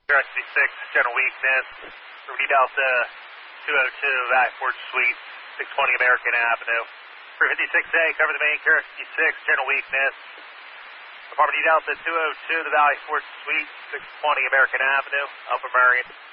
66, general weakness. Ruby Delta 202, Valley Forge Suite, 620 American Avenue. 356A, cover the main, Carrier 56, general weakness. Apartment D Delta 202, the Valley Forge Suite, 620 American Avenue, Upper Marion.